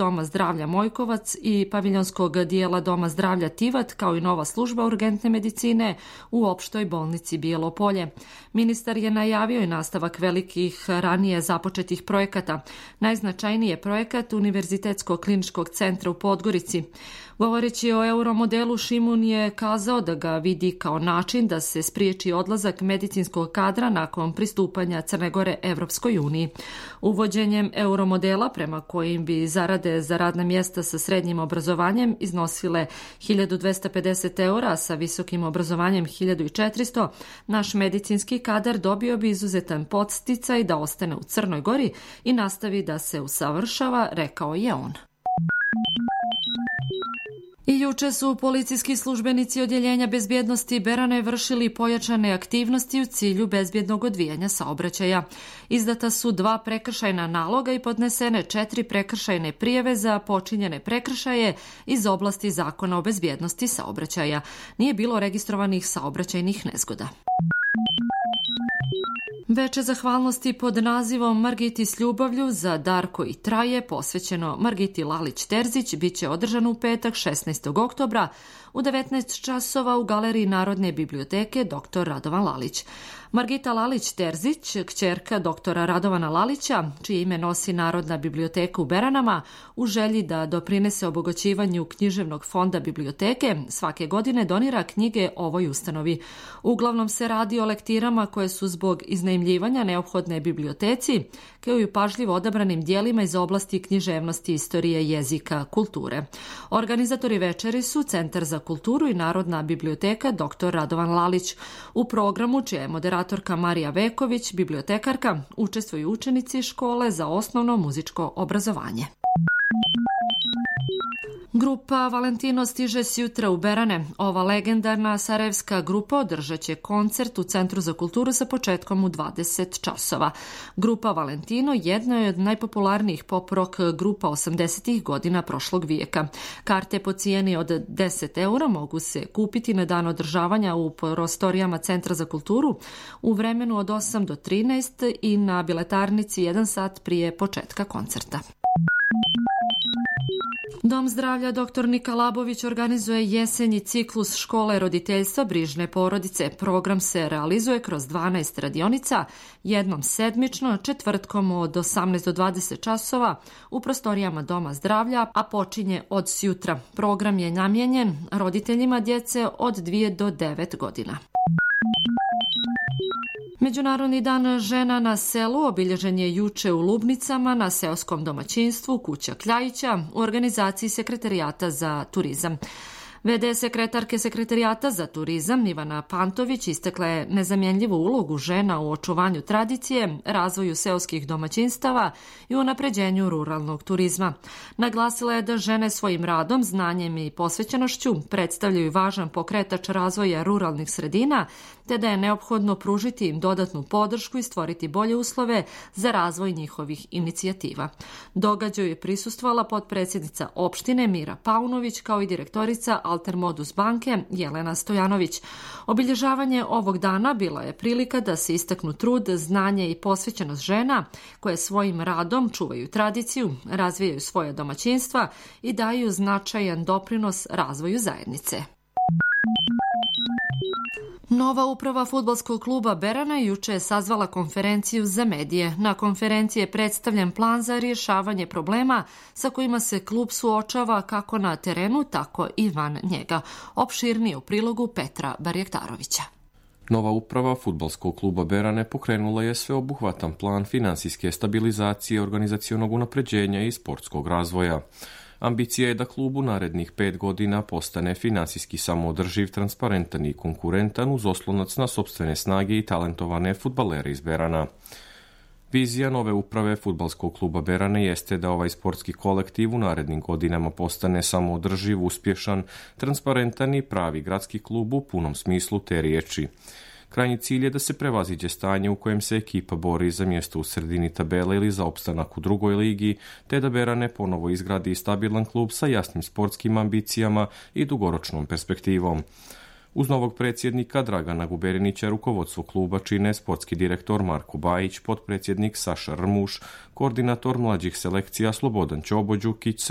Doma zdravlja Mojkovac i paviljonskog dijela Doma zdravlja Tivat, kao i nova služba urgentne medicine u opštoj bolnici Bijelo Polje. Ministar je najavio i nastavak velikih ranije započetih projekata. Najznačajniji je projekat Univerzitetskog kliničkog centra u Podgorici. Govoreći o euromodelu, Šimun je kazao da ga vidi kao način da se spriječi odlazak medicinskog kadra nakon pristupanja Crne Gore Evropskoj uniji. Uvođenjem euromodela, prema kojim bi zarade za radna mjesta sa srednjim obrazovanjem iznosile 1250 eura, sa visokim obrazovanjem 1400, naš medicinski kadar dobio bi izuzetan podsticaj da ostane u Crnoj Gori i nastavi da se usavršava, rekao je on. I juče su policijski službenici Odjeljenja bezbjednosti Berane vršili pojačane aktivnosti u cilju bezbjednog odvijanja saobraćaja. Izdata su 2 prekršajna naloga i podnesene 4 prekršajne prijave za počinjene prekršaje iz oblasti Zakona o bezbjednosti saobraćaja. Nije bilo registrovanih saobraćajnih nezgoda. Veče zahvalnosti pod nazivom Margiti s ljubavlju za Darko i Traje, posvećeno Margiti Lalić-Terzić, bit će održano u petak 16. oktobra u 19 časova u Galeriji Narodne biblioteke dr. Radovan Lalić. Margita Lalić-Terzić, kćerka doktora Radovana Lalića, čije ime nosi Narodna biblioteka u Beranama, u želji da doprinese obogaćivanju književnog fonda biblioteke, svake godine donira knjige ovoj ustanovi. Uglavnom se radi o lektirama koje su zbog iznajmljivanja neophodne biblioteci, kao i pažljivo odabranim dijelima iz oblasti književnosti, istorije, jezika, kulture. Organizatori večeri su Centar za kulturu i Narodna biblioteka dr. Radovan Lalić. U programu, čija je moderatorka Marija Veković, bibliotekarka, učestvuju učenici škole za osnovno muzičko obrazovanje. Grupa Valentino stiže sjutra u Berane. Ova legendarna sarajevska grupa održat će koncert u Centru za kulturu sa početkom u 20 časova. Grupa Valentino jedna je od najpopularnijih pop-rock grupa 80. godina prošlog vijeka. Karte po cijeni od 10 eura mogu se kupiti na dan održavanja u prostorijama Centra za kulturu u vremenu od 8 do 13 i na biletarnici 1 sat prije početka koncerta. Dom zdravlja dr. Nika Labović organizuje jesenji ciklus škole roditeljstva brižne porodice. Program se realizuje kroz 12 radionica, jednom sedmično, četvrtkom od 18 do 20 časova u prostorijama Doma zdravlja, a počinje od sjutra. Program je namijenjen roditeljima djece od 2 do 9 godina. Međunarodni dan žena na selu obilježen je juče u Lubnicama na seoskom domaćinstvu Kuća Kljajića u organizaciji Sekretarijata za turizam. VD sekretarke Sekretarijata za turizam Ivana Pantović istakla je nezamjenljivu ulogu žena u očuvanju tradicije, razvoju seoskih domaćinstava i unapređenju ruralnog turizma. Naglasila je da žene svojim radom, znanjem i posvećenošću predstavljaju važan pokretač razvoja ruralnih sredina, te da je neophodno pružiti im dodatnu podršku i stvoriti bolje uslove za razvoj njihovih inicijativa. Događaju je prisustvovala potpredsjednica opštine Mira Paunović kao i direktorica Altermodus banke Jelena Stojanović. Obilježavanje ovog dana bila je prilika da se istaknu trud, znanje i posvećenost žena koje svojim radom čuvaju tradiciju, razvijaju svoje domaćinstva i daju značajan doprinos razvoju zajednice. Nova uprava fudbalskog kluba Berana juče je sazvala konferenciju za medije. Na konferenciji je predstavljen plan za rješavanje problema sa kojima se klub suočava kako na terenu, tako i van njega. Opširnije u prilogu Petra Barjektarovića. Nova uprava fudbalskog kluba Berane pokrenula je sveobuhvatan plan finansijske stabilizacije, organizacionog unapređenja i sportskog razvoja. Ambicija je da klub u narednih 5 godina postane finansijski samoodrživ, transparentan i konkurentan uz oslonac na sopstvene snage i talentovane fudbalere iz Berana. Vizija nove uprave fudbalskog kluba Berane jeste da ovaj sportski kolektiv u narednim godinama postane samoodrživ, uspješan, transparentan i pravi gradski klub u punom smislu te riječi. Krajnji cilj je da se prevaziđe stanje u kojem se ekipa bori za mjesto u sredini tabele ili za opstanak u drugoj ligi, te da Berane ponovo izgradi stabilan klub sa jasnim sportskim ambicijama i dugoročnom perspektivom. Uz novog predsjednika Dragana Guberinića rukovodstvo kluba čine sportski direktor Marko Bajić, potpredsjednik Saša Rmuš, koordinator mlađih selekcija Slobodan Ćobođukić,